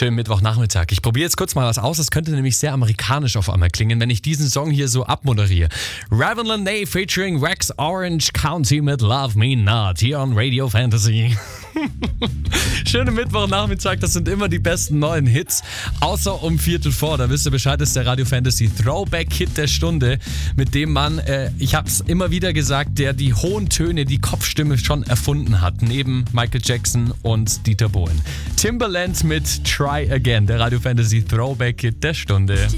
Schönen Mittwochnachmittag. Ich probiere jetzt kurz mal was aus. Das könnte nämlich sehr amerikanisch auf einmal klingen, wenn ich diesen Song hier so abmoderiere. Raven Lenae featuring Rex Orange County mit Love Me Not hier on Radio Fantasy. Schönen Mittwochnachmittag, das sind immer die besten neuen Hits. Außer um 3:45, da wisst ihr Bescheid, ist der Radio Fantasy Throwback-Hit der Stunde, mit dem Mann, ich hab's immer wieder gesagt, der die hohen Töne, die Kopfstimme schon erfunden hat, neben Michael Jackson und Dieter Bohlen. Timbaland mit Try Again, der Radio Fantasy Throwback-Hit der Stunde.